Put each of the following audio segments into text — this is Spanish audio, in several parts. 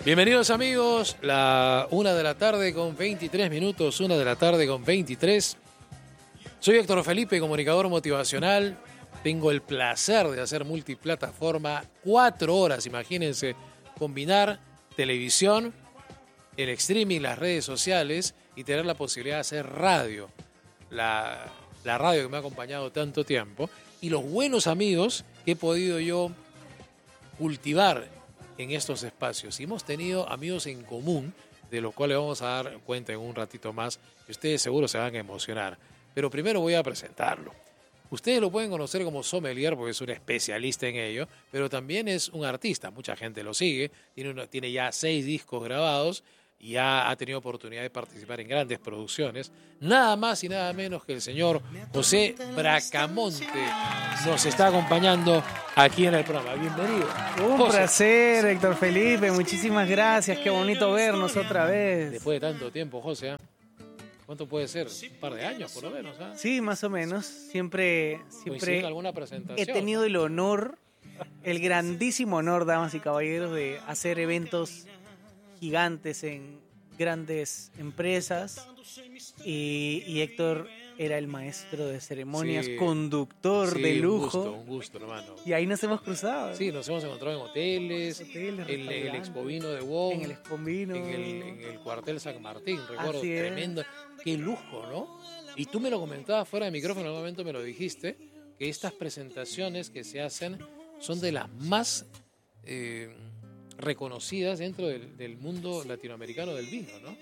Bienvenidos amigos, la 1 de la tarde con 23 minutos, 1 de la tarde con 23. Soy Héctor Felipe, comunicador motivacional. Tengo el placer de hacer multiplataforma, 4 horas, imagínense, combinar televisión, el streaming, las redes sociales y tener la posibilidad de hacer radio. La radio que me ha acompañado tanto tiempo y los buenos amigos que he podido yo cultivar en estos espacios. Y hemos tenido amigos en común, de los cuales vamos a dar cuenta en un ratito más, y ustedes seguro se van a emocionar. Pero primero voy a presentarlo. Ustedes lo pueden conocer como sommelier porque es un especialista en ello, pero también es un artista. Mucha gente lo sigue, tiene ya 6 discos grabados y ya ha tenido oportunidad de participar en grandes producciones. Nada más y nada menos que el señor José Bracamonte nos está acompañando aquí en el programa. Bienvenido. Un José. placer, Héctor Felipe. Muchísimas gracias. Qué bonito vernos otra vez. Después de tanto tiempo, José, ¿eh? ¿Cuánto puede ser? Un par de años, por lo menos, ¿eh? Sí, más o menos. Siempre ¿Coinciden en alguna presentación? he tenido el honor, el grandísimo honor, damas y caballeros, de hacer eventos gigantes en grandes empresas. Y Héctor era el maestro de ceremonias, Sí. conductor Sí, de lujo. Un gusto, hermano. Y ahí nos hemos cruzado. Sí, nos hemos encontrado en hoteles, el restaurantes, Expovino de WOM, en el Expovino, en el cuartel San Martín, recuerdo, Así es. tremendo. Qué lujo, ¿no? Y tú me lo comentabas fuera de micrófono, en algún momento me lo dijiste, que estas presentaciones que se hacen son de las más reconocidas dentro del mundo latinoamericano del vino, ¿no?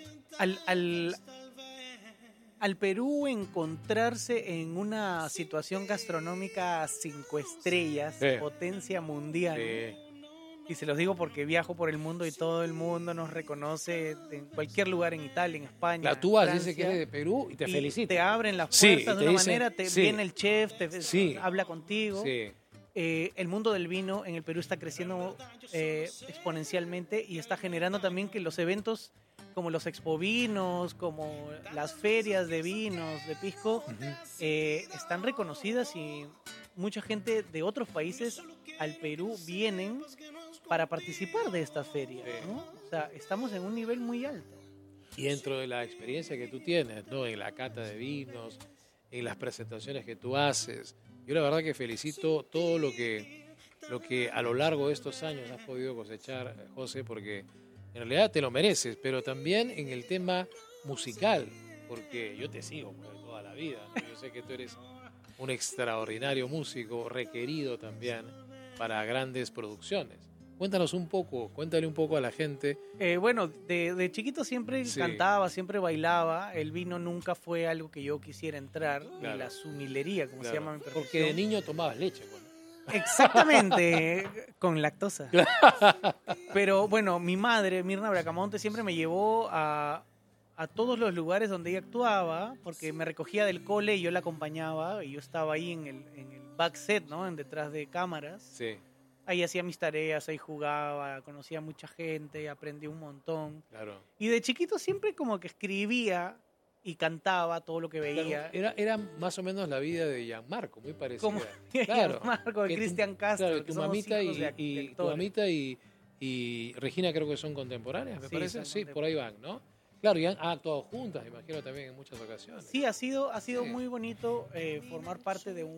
Al Perú encontrarse en una situación gastronómica 5 estrellas, Sí. potencia mundial, y se los digo porque viajo por el mundo y todo el mundo nos reconoce en cualquier lugar, en Italia, en España, Tú vas, Francia, dice que eres de Perú y te y felicita. te abren las Sí, puertas y de te una dicen, manera, sí. viene el chef, Sí. habla contigo. Sí. El mundo del vino en el Perú está creciendo exponencialmente y está generando también que los eventos como los expovinos, como las ferias de vinos, de pisco, están reconocidas y mucha gente de otros países al Perú vienen para participar de estas ferias, ¿no? O sea, estamos en un nivel muy alto. Y dentro de la experiencia que tú tienes, ¿no? En la cata de vinos, en las presentaciones que tú haces, yo la verdad que felicito todo lo que a lo largo de estos años has podido cosechar, José, porque en realidad te lo mereces, pero también en el tema musical, porque yo te sigo pues, de toda la vida, ¿no? Yo sé que tú eres un extraordinario músico, requerido también para grandes producciones. Cuéntanos un poco, cuéntale un poco a la gente. Bueno, de chiquito siempre Sí. cantaba, siempre bailaba. El vino nunca fue algo que yo quisiera entrar, Claro. ni la sumilería, como se llama mi profesión. Porque de niño tomabas leche, bueno. Exactamente, con lactosa. Pero bueno, mi madre, Mirna Bracamonte, siempre me llevó a todos los lugares donde ella actuaba, porque me recogía del cole y yo la acompañaba, y yo estaba ahí en el backset, ¿no? En detrás de cámaras. Sí, Ahí hacía mis tareas, ahí jugaba, conocía a mucha gente, aprendí un montón. claro. Y de chiquito siempre como que escribía y cantaba todo lo que veía. Claro, era más o menos la vida de Gianmarco, muy parecida. Como Marco, de Que Cristian Castro, claro, que tu somos mamita hijos de y tu actores. mamita y Regina creo que son contemporáneas, me Sí, parece. son Sí, por ahí van, ¿no? Claro, y han actuado juntas, me imagino también en muchas ocasiones. Sí, ha sido Sí. muy bonito formar parte de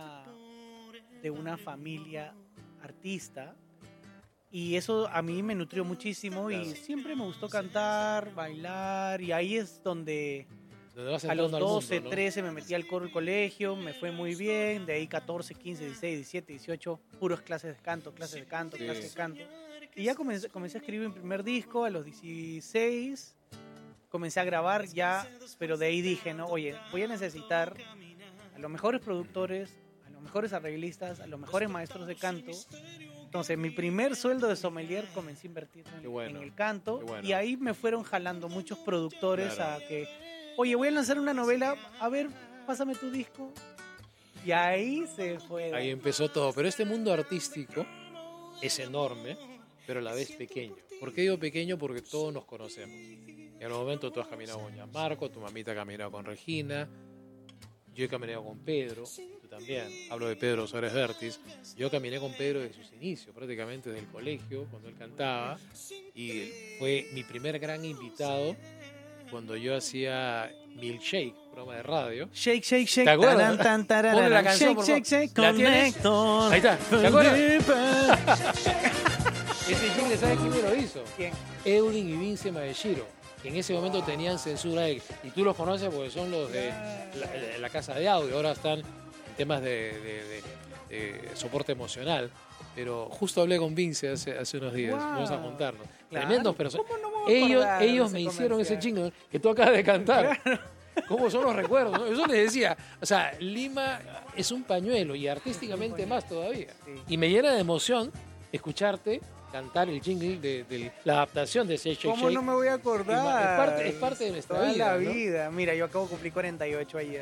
una familia artista. Y eso a mí me nutrió muchísimo Claro. y siempre me gustó cantar, bailar, y ahí es donde Donde vas a los entrando al 12, mundo, ¿no? 13 me metí al coro del colegio, me fue muy bien, de ahí 14, 15, 16, 17, 18, puros clases de canto, clases de canto, Sí. clases de canto. Y ya comencé a escribir mi primer disco a los 16, comencé a grabar ya, pero de ahí dije, no, oye, voy a necesitar a los mejores productores, a los mejores arreglistas, a los mejores maestros de canto. Entonces, mi primer sueldo de sommelier comencé a invertir Qué bueno, en el canto, qué bueno. y ahí me fueron jalando muchos productores Claro. a que, oye, voy a lanzar una novela, a ver, pásame tu disco. Y ahí se fue. Ahí empezó todo. Pero este mundo artístico es enorme, pero a la vez pequeño. ¿Por qué digo pequeño? Porque todos nos conocemos. En el momento tú has caminado con Gianmarco, tu mamita ha caminado con Regina, yo he caminado con Pedro, tú también. Hablo de Pedro Suárez Vértiz. Yo caminé con Pedro desde sus inicios, prácticamente desde el colegio, cuando él cantaba. Y fue mi primer gran invitado cuando yo hacía Milkshake, programa de radio. Shake, shake, shake. ¿Te acuerdas? Taran, tan, tararara. Ponle la canción, Shake, por shake, favor. shake. ¿La tienes? Connector. Ahí está. ¿Te acuerdas? Ese jingle, ¿sabes quién me lo hizo? ¿Quién? Eudin y Vince Maeshiro, que en ese momento tenían censura y tú los conoces porque son los de la casa de audio, ahora están en temas de soporte emocional, pero justo hablé con Vince hace unos días, Wow. vamos a juntarnos. Claro. Tremendos personas. ¿Cómo no me voy a acordar de Ellos ese me hicieron ese comercial? jingle que tú acabas de cantar. ¿Cómo son los recuerdos? ¿No? Yo les decía, o sea, Lima es un pañuelo y artísticamente más todavía. Sí. Y me llena de emoción escucharte cantar el jingle de la adaptación de Shake Shake ¿Cómo Shake. no me voy a acordar? Es parte de nuestra Toda vida, la ¿no? vida. Mira, yo acabo de cumplir 48 ayer.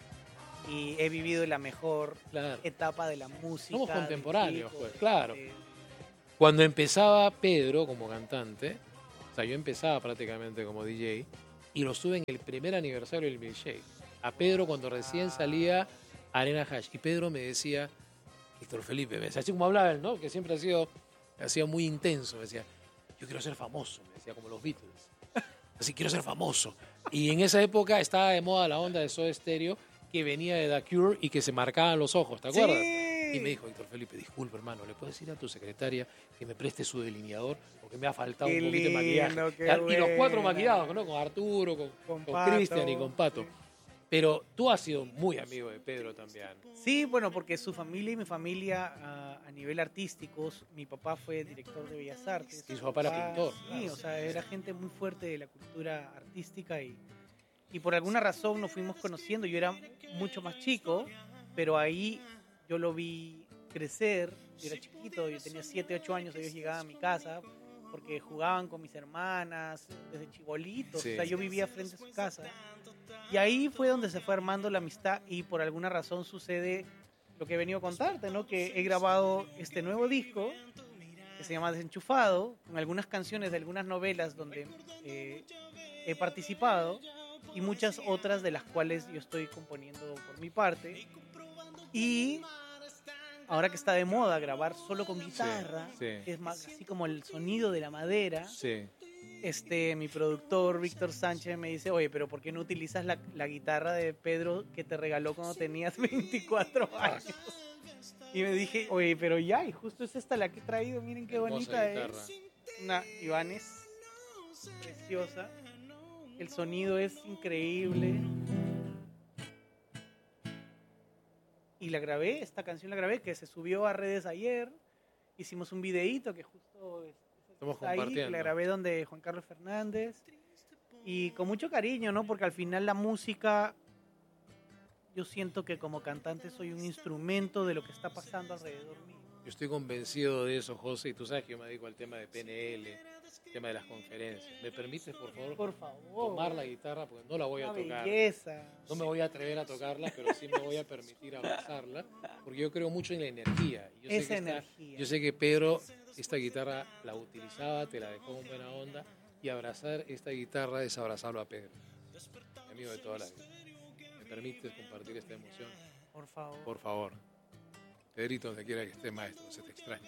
Y he vivido la mejor Claro. etapa de la música. Somos de contemporáneos, chicos, pues, claro. de- Cuando empezaba Pedro como cantante, o sea, yo empezaba prácticamente como DJ y lo estuve en el primer aniversario del Milkshake. A Pedro cuando recién salía Arena Hash. Y Pedro me decía, Víctor Felipe, me decía, así como hablaba él, ¿no? Que siempre ha sido muy intenso. Me decía, yo quiero ser famoso, me decía, como los Beatles. Así, quiero ser famoso. Y en esa época estaba de moda la onda de Soda Stereo, que venía de The Cure y que se marcaban los ojos, ¿te acuerdas? Sí. Y me dijo, Víctor Felipe, disculpa, hermano, ¿le puedes decir a tu secretaria que me preste su delineador? Porque me ha faltado Qué un poquito de maquillaje. lindo, qué Y los cuatro buena. maquillados, ¿no? Con Arturo, con Pato, Cristian y con Pato. sí. Pero tú has sido muy amigo de Pedro también. Sí, bueno, porque su familia y mi familia a nivel artístico, mi papá fue director de Bellas Artes. Y su papá era pintor, Sí, claro. o sea, era gente muy fuerte de la cultura artística y por alguna razón nos fuimos conociendo. Yo era mucho más chico, pero ahí yo lo vi crecer. Yo era chiquito, yo tenía 7, 8 años, ellos llegaban a mi casa porque jugaban con mis hermanas desde chibolitos. Sí. O sea, yo vivía frente a su casa. Y ahí fue donde se fue armando la amistad y por alguna razón sucede lo que he venido a contarte, ¿no? Que he grabado este nuevo disco que se llama Desenchufado, con algunas canciones de algunas novelas donde he participado y muchas otras de las cuales yo estoy componiendo por mi parte. Y ahora que está de moda grabar solo con guitarra, sí. que es más así como el sonido de la madera, Sí. mi productor Víctor Sánchez me dice, oye, pero ¿por qué no utilizas la guitarra de Pedro que te regaló cuando tenías 24 años? Y me dije, oye, pero ya, y justo es esta la que he traído, miren qué Hermosa bonita guitarra. es. Una Ibanez preciosa. El sonido es increíble. Y la grabé, esta canción la grabé, que se subió a redes ayer. Hicimos un videíto que justo Estamos está ahí, que compartiendo. la grabé donde Juan Carlos Fernández. Y con mucho cariño, ¿no? Porque al final la música, yo siento que como cantante soy un instrumento de lo que está pasando alrededor mío. Yo estoy convencido de eso, José, y tú sabes que yo me dedico al tema de PNL, el tema de las conferencias. ¿Me permites, por favor, Por favor. tomar la guitarra? Porque no la voy a Una tocar. belleza. No me voy a atrever a tocarla, pero sí me voy a permitir abrazarla, porque yo creo mucho en la energía. Y yo Esa sé que energía. yo sé que Pedro esta guitarra la utilizaba, te la dejó con buena onda, y abrazar esta guitarra es abrazarlo a Pedro, mi amigo de toda la vida. ¿Me permites compartir esta emoción? Por favor. Por favor. Pedrito, donde quiera que esté, maestro, se te extraña.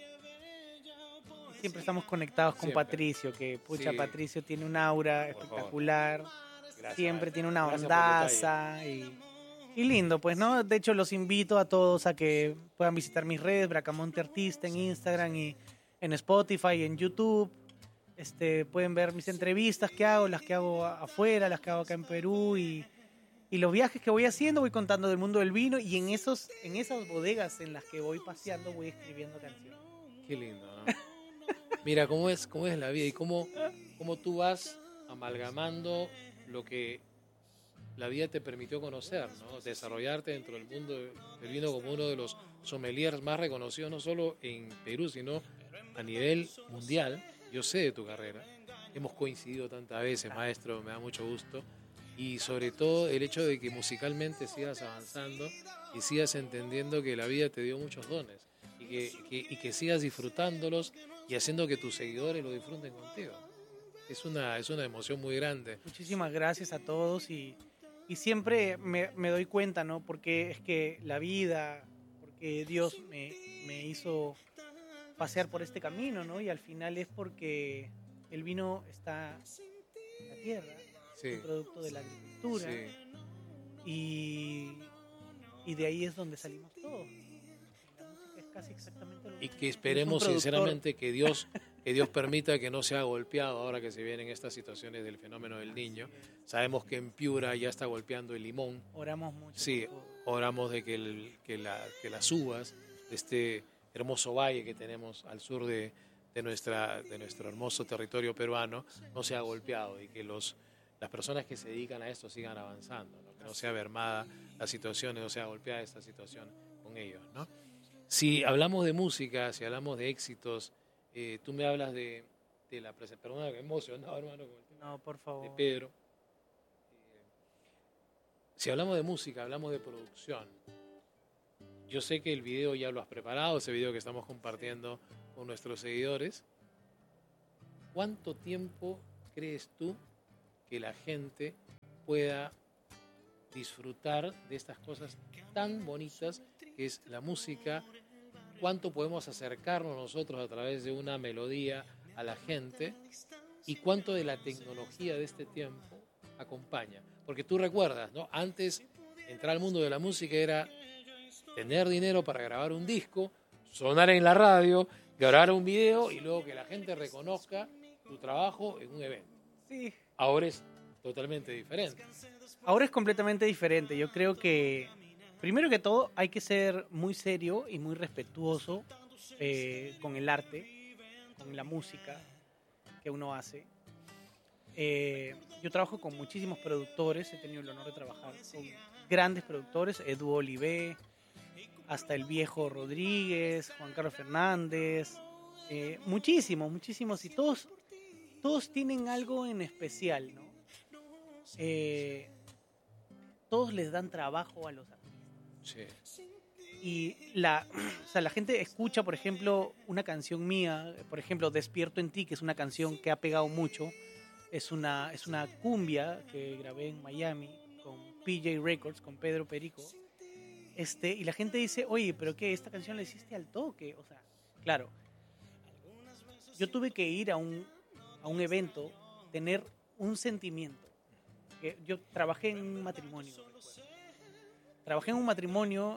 Siempre estamos conectados con Siempre. Patricio, que pucha, Sí. Patricio tiene un aura Por espectacular. Gracias, Siempre maestro. tiene una Gracias por el ondaza y lindo, pues, ¿no? De hecho, los invito a todos a que puedan visitar mis redes, Bracamonte Artista en Instagram y en Spotify y en YouTube. Pueden ver mis entrevistas que hago, las que hago afuera, las que hago acá en Perú y los viajes que voy haciendo, voy contando del mundo del vino y en esas bodegas en las que voy paseando voy escribiendo canciones. Qué lindo, ¿no? Mira cómo es la vida y cómo tú vas amalgamando lo que la vida te permitió conocer, ¿no? Desarrollarte dentro del mundo del vino como uno de los sommeliers más reconocidos, no solo en Perú, sino a nivel mundial. Yo sé de tu carrera. Hemos coincidido tantas veces, maestro, me da mucho gusto. Y sobre todo el hecho de que musicalmente sigas avanzando y sigas entendiendo que la vida te dio muchos dones y que sigas disfrutándolos y haciendo que tus seguidores lo disfruten contigo. Es una emoción muy grande. Muchísimas gracias a todos y Y siempre me doy cuenta, ¿no? Porque es que la vida, porque Dios me hizo pasear por este camino, ¿no? Y al final es porque el vino está en la tierra, Sí, es un producto de la agricultura, sí. y de ahí es donde salimos todos. La música es casi exactamente lo Y mismo. que Tienes un esperemos productor. sinceramente que Dios permita que no sea golpeado ahora que se vienen estas situaciones del fenómeno del niño. Sabemos que en Piura ya está golpeando el limón. Oramos mucho. Sí, por todo. oramos de que las uvas de este hermoso valle que tenemos al sur de nuestro hermoso territorio peruano no sea golpeado y que las personas que se dedican a esto sigan avanzando, ¿no? Que no sea mermada la situación y no sea golpeada esta situación con ellos, ¿no? Si hablamos de música, si hablamos de éxitos, tú me hablas de la presentación, perdona que me he emocionado, hermano, con el tema No, por favor. de Pedro. Si hablamos de música, hablamos de producción. Yo sé que el video ya lo has preparado, ese video que estamos compartiendo con nuestros seguidores. ¿Cuánto tiempo crees tú que la gente pueda disfrutar de estas cosas tan bonitas que es la música? ¿Cuánto podemos acercarnos nosotros a través de una melodía a la gente? ¿Y cuánto de la tecnología de este tiempo acompaña? Porque tú recuerdas, ¿no? Antes, entrar al mundo de la música era tener dinero para grabar un disco, sonar en la radio, grabar un video y luego que la gente reconozca tu trabajo en un evento. Sí. Ahora es totalmente diferente. Ahora es completamente diferente. Yo creo que, primero que todo, hay que ser muy serio y muy respetuoso con el arte, con la música que uno hace. Yo trabajo con muchísimos productores, he tenido el honor de trabajar con grandes productores, Edu Olivé, hasta el viejo Rodríguez, Juan Carlos Fernández, muchísimos, y todos tienen algo en especial, ¿no? Todos les dan trabajo a los artistas. Sí. Y o sea, la gente escucha, por ejemplo, una canción mía, por ejemplo, Despierto en ti, que es una canción que ha pegado mucho. Es una cumbia que grabé en Miami con PJ Records, con Pedro Perico. Y la gente dice, oye, ¿pero qué? ¿Esta canción la hiciste al toque? O sea, claro. Yo tuve que ir a un evento, tener un sentimiento. Yo trabajé en un matrimonio. Trabajé en un matrimonio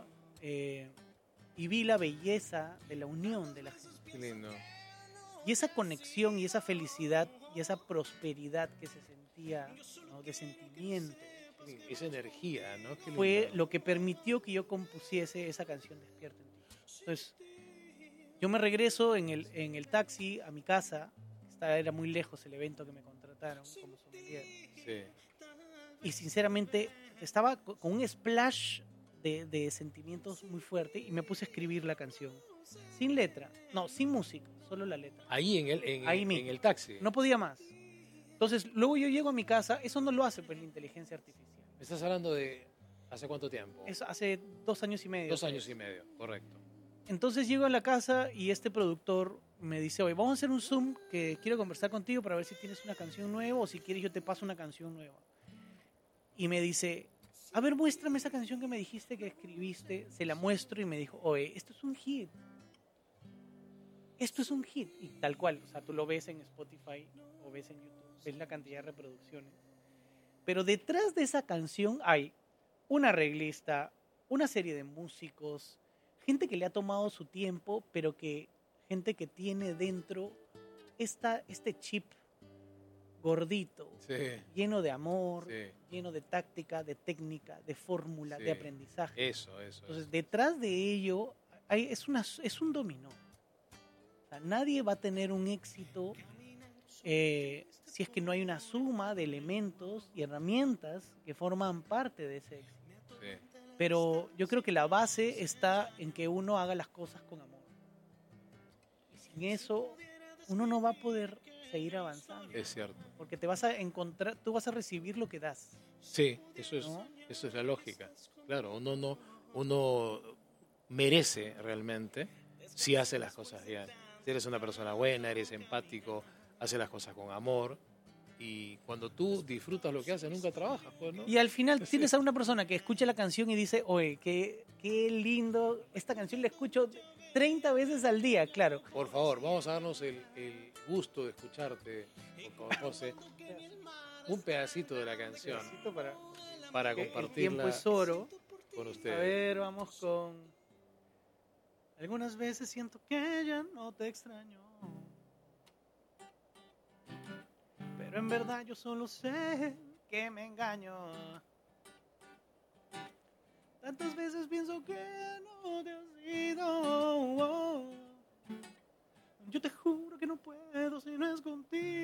y vi la belleza de la unión de la gente. Qué lindo. Y esa conexión y esa felicidad y esa prosperidad que se sentía, ¿no? De sentimiento. Esa energía, ¿no? Qué lindo. Fue lo que permitió que yo compusiese esa canción Despierto en ti. Entonces, yo me regreso en el taxi a mi casa. Era muy lejos el evento que me contrataron como sommelier. Sí. Y sinceramente estaba con un splash de sentimientos muy fuerte y me puse a escribir la canción. Sin letra, no, sin música, solo la letra. Ahí en el taxi. No podía más. Entonces, luego yo llego a mi casa, eso no lo hace pues la inteligencia artificial. ¿Me estás hablando de hace cuánto tiempo? Es hace 2 años y medio. 2 años y medio, correcto. Entonces llego a la casa y este productor me dice, oye, vamos a hacer un Zoom que quiero conversar contigo para ver si tienes una canción nueva o si quieres yo te paso una canción nueva. Y me dice, a ver, muéstrame esa canción que me dijiste que escribiste. Se la muestro y me dijo, oye, esto es un hit. Esto es un hit. Y tal cual, o sea, tú lo ves en Spotify o ves en YouTube, ves la cantidad de reproducciones. Pero detrás de esa canción hay un arreglista, una serie de músicos, gente que le ha tomado su tiempo, pero gente que tiene dentro este chip gordito, Sí. lleno de amor, Sí. lleno de táctica, de técnica, de fórmula, Sí. de aprendizaje. Eso. Entonces, detrás de ello es un dominó. O sea, nadie va a tener un éxito si es que no hay una suma de elementos y herramientas que forman parte de ese éxito. Sí. Pero yo creo que la base está en que uno haga las cosas con amor. Y sin eso, uno no va a poder seguir avanzando. Es cierto. Porque te vas a encontrar, tú vas a recibir lo que das. Sí, eso ¿no? es la lógica. Claro, uno merece realmente si hace las cosas bien. Si eres una persona buena, eres empático, hace las cosas con amor, y cuando tú disfrutas lo que haces, nunca trabajas, pues, ¿no? Y al final tienes a una persona que escucha la canción y dice, oye, qué lindo, esta canción la escucho 30 veces al día, claro. Por favor, vamos a darnos el gusto de escucharte, por favor, José, un pedacito de la canción para que el compartirla tiempo es oro. con A ustedes. ver, vamos con... Algunas veces siento que ya no te extraño, pero en verdad yo solo sé que me engaño. Tantas veces pienso que no te has ido. Yo te juro que no puedo si no es contigo.